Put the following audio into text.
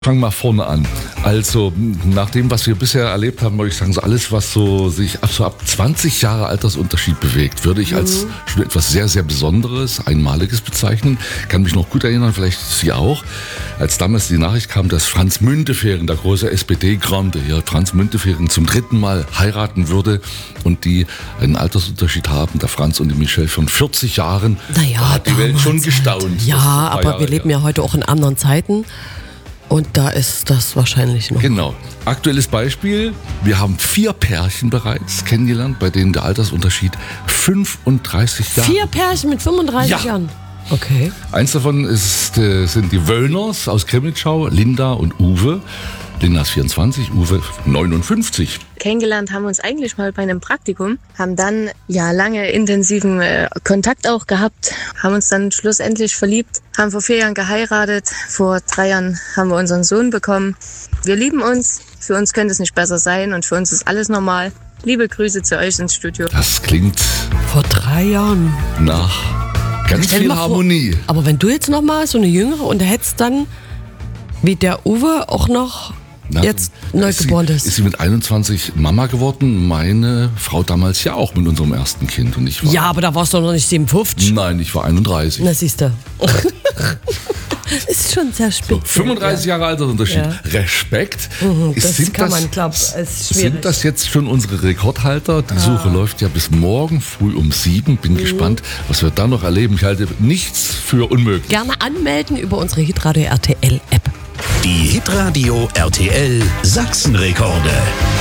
Fang mal vorne an. Also, nach dem, was wir bisher erlebt haben, würde ich sagen, so alles, was sich ab 20 Jahre Altersunterschied bewegt, würde ich als schon etwas sehr, sehr Besonderes, Einmaliges bezeichnen. Kann mich noch gut erinnern, vielleicht Sie auch, als damals die Nachricht kam, dass Franz Müntefering, der große SPD-Grande, Franz Müntefering zum 3. Mal heiraten würde und die einen Altersunterschied haben, der Franz und die Michelle, von 40 Jahren. Naja, hat die Welt schon gestaunt. Ja, aber wir leben ja heute auch in anderen Zeiten. Und da ist das wahrscheinlich noch. Genau. Aktuelles Beispiel. Wir haben 4 Pärchen bereits kennengelernt, bei denen der Altersunterschied 35 Jahre. 4 Pärchen mit 35 Jahren? Okay. Eins davon sind die Wöllners aus Krimitschau, Linda und Uwe. Linda ist 24, Uwe 59. Kennengelernt haben wir uns eigentlich mal bei einem Praktikum, haben dann lange intensiven Kontakt auch gehabt, haben uns dann schlussendlich verliebt, haben vor 4 Jahren geheiratet, vor 3 Jahren haben wir unseren Sohn bekommen. Wir lieben uns, für uns könnte es nicht besser sein und für uns ist alles normal. Liebe Grüße zu euch ins Studio. Das klingt vor 3 Jahren nach ganz viel Harmonie. Aber wenn du jetzt noch mal so eine Jüngere und hättest dann, wie der Uwe auch noch jetzt neugeboren ist. Ist sie mit 21 Mama geworden? Meine Frau damals ja auch mit unserem ersten Kind. Und ich war, ja, aber da warst du noch nicht 57. Nein, ich war 31. Na, siehst du. Ist schon sehr spät. So, 35 Jahre Altersunterschied. Ja. Respekt. Sind das jetzt schon unsere Rekordhalter? Die Suche läuft ja bis morgen früh um 7. Bin gespannt, was wir da noch erleben. Ich halte nichts für unmöglich. Gerne anmelden über unsere Hitradio RTL App. Die Hitradio RTL Sachsenrekorde.